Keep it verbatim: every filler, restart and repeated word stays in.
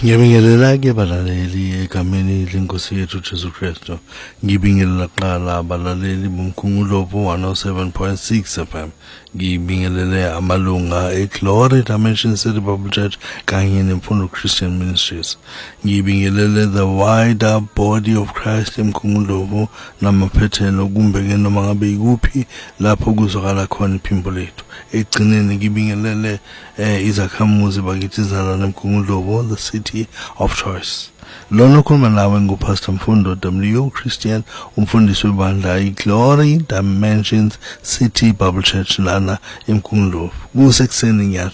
Ngiyabingelela ke balaleli egameni lenkosi yethu Jesu Kristu. Ngibingelela kuqala abalaleli bomkhumulovu one oh seven point six F M. Ngibingelele amalunga eGlory Dimension City Bible Church kanye nemfundo Christian Ministries. Ngibingelele the wider body of Christ emkhumulovu namaphethelo kumbe ke noma ngabe ikuphi lapho kuzokala khona iphimbo lethu. Egcineni ngibingelele eh, izakhamuzi bakithi zalana emkhumulovu the city of choice. Lona khuluma nawe ngupastor Mfundo W Christian, umfundisi webandla iGlory Dimensions City Bible Church lana emkhumulovu. Kusekuseni ngiyatsho